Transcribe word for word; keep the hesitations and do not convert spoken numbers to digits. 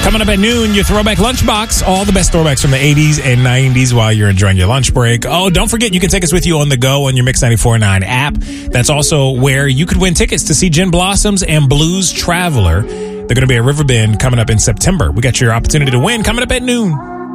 Coming up at noon, your Throwback Lunchbox. All the best throwbacks from the eighties and nineties while you're enjoying your lunch break. Oh, don't forget, you can take us with you on the go on your Mix ninety-four point nine app. That's also where you could win tickets to see Gin Blossoms and Blues Traveler. They're going to be at Riverbend coming up in September. We got your opportunity to win coming up at noon.